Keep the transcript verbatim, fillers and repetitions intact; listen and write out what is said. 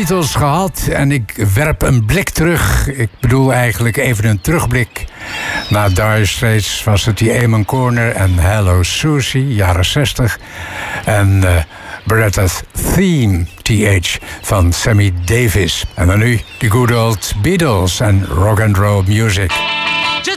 Beatles gehad en ik werp een blik terug. Ik bedoel eigenlijk even een terugblik. Na Dire Straits was het die Amon Corner en Hello Susie, jaren zestig. En uh, Beretta's Theme, T H, van Sammy Davis. En dan nu de good old Beatles en rock and roll music.